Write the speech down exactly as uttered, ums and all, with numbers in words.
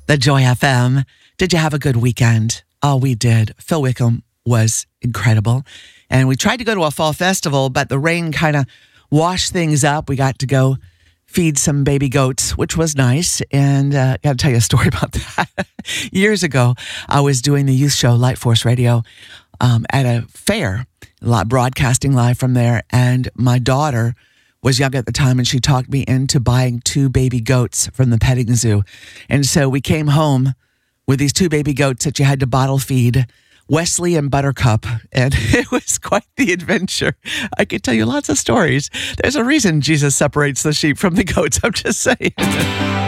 The Joy F M. Did you have a good weekend? Oh, we did. Phil Wickham was incredible. And we tried to go to a fall festival, but the rain kind of washed things up. We got to go feed some baby goats, which was nice. And I uh, got to tell you a story about that. Years ago, I was doing the youth show, Light Force Radio, um, at a fair, broadcasting live from there. And my daughter was young at the time, and she talked me into buying two baby goats from the petting zoo. And so we came home with these two baby goats that you had to bottle feed, Wesley and Buttercup, and it was quite the adventure. I could tell you lots of stories. There's a reason Jesus separates the sheep from the goats, I'm just saying.